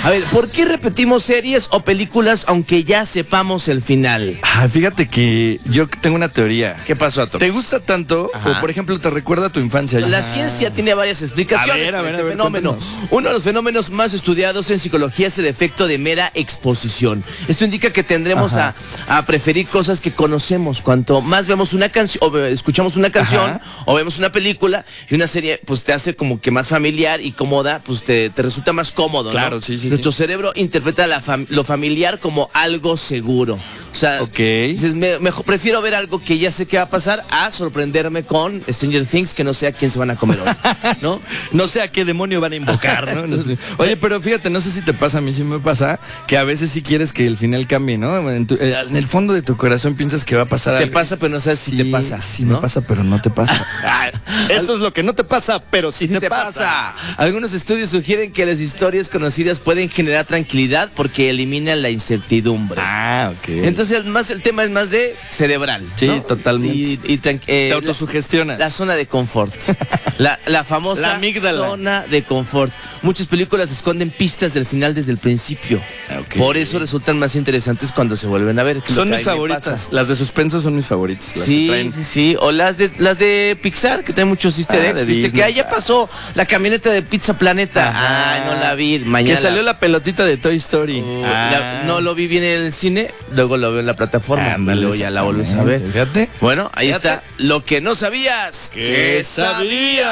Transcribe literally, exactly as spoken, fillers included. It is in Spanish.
A ver, ¿por qué repetimos series o películas aunque ya sepamos el final? Ah, fíjate que yo tengo una teoría. ¿Qué pasó, Atom? ¿Te gusta tanto? Ajá. O, por ejemplo, te recuerda a tu infancia. La Ah. ciencia tiene varias explicaciones A ver, a para ver, este a ver, fenómeno. cuéntanos. Uno de los fenómenos más estudiados en psicología es el efecto de mera exposición. Esto indica que tendremos a, a preferir cosas que conocemos. Cuanto más vemos una canción, o escuchamos una canción, Ajá. o vemos una película y una serie, pues te hace como que más familiar y cómoda, pues te, te resulta más cómodo, Claro, ¿no? sí, sí, Nuestro sí. cerebro interpreta la fam- lo familiar como algo seguro. O sea, Ok. dices, me- mejor, prefiero ver algo que ya sé qué va a pasar a sorprenderme con Stranger Things, que no sé a quién se van a comer hoy, ¿no? No sé a qué demonio van a invocar, ¿no? No sé. Oye, pero fíjate, no sé si te pasa, a mí sí me pasa, que a veces sí quieres que el final cambie, ¿no? En, tu- eh, en el fondo de tu corazón piensas que va a pasar Te algo. pasa, pero no sabes si te pasa. Sí, ¿no? me pasa, pero no te pasa. Esto es lo que no te pasa, pero sí ¿Qué te, te pasa. pasa? Algunos estudios sugieren que las historias conocidas pueden generar tranquilidad porque eliminan la incertidumbre. Ah, ok. Entonces, más el tema es más de cerebral. Sí, ¿no? totalmente. Y, y tran- eh, Te autosugestionas. La, la zona de confort. La, la famosa La amígdala. zona de confort. Muchas películas esconden pistas del final desde el principio. Ok. Por eso resultan más interesantes cuando se vuelven a ver. que es lo Son que mis a mí me favoritas. pasa. Las de suspenso son mis favoritas. Las que Sí, traen- sí, sí. O las de las de Pixar, que traen muchos easter Ah, eggs. de ¿Viste? Disney. Que ahí ya pasó la camioneta de Pizza Planeta. Ajá. Ay, no la vi. Mañana. Que salió la pelotita de Toy Story. Uh, Ah. la- no lo vi bien en el cine, luego lo veo en la plataforma. Ándale, y luego ya la vuelves a ver. Fíjate. Bueno, ahí Fíjate. está. Lo que no sabías. ¿Qué sabías?